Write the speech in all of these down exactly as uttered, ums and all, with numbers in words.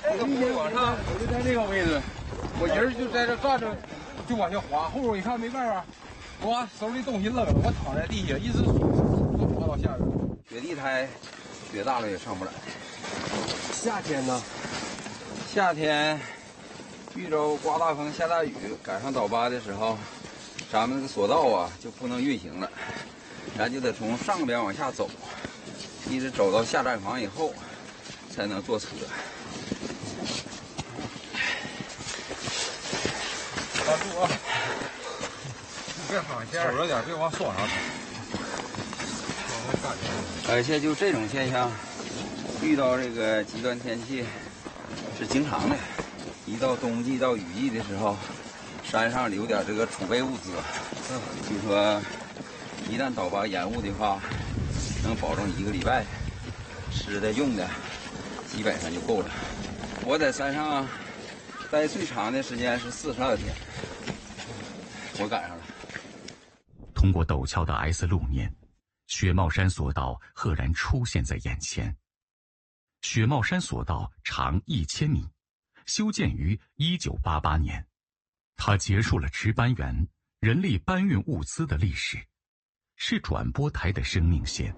这个不往上，我就在这个位置，我人就在这站着，就往下滑。后边一看没办法，我手里东西扔了，我躺在地下，一直滑到下边。雪地胎雪大了也上不来。夏天呢？夏天遇着刮大风下大雨，赶上倒八的时候，咱们这个索道啊就不能运行了，咱就得从上边往下走，一直走到下站房以后，才能坐车。抓住啊！别放线，手着点，别往双上抬。而且就这种现象，遇到这个极端天气是经常的。一到冬季到雨季的时候，山上留点这个储备物资，嗯，就说一旦倒八延误的话，能保证一个礼拜吃的用的基本上就够了。我在山上待最长的时间是四十二天，我赶上了。 通过陡峭的 S 路面，雪帽山索道赫然出现在眼前。雪帽山索道长一千米，修建于一九八八年，它结束了值班员、人力搬运物资的历史，是转播台的生命线。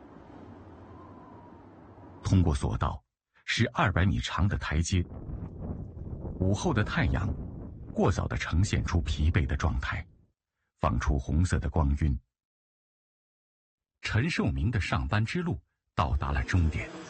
通过索道，是二百米长的台阶。午后的太阳，过早地呈现出疲惫的状态，放出红色的光晕。陈寿明的上班之路到达了终点。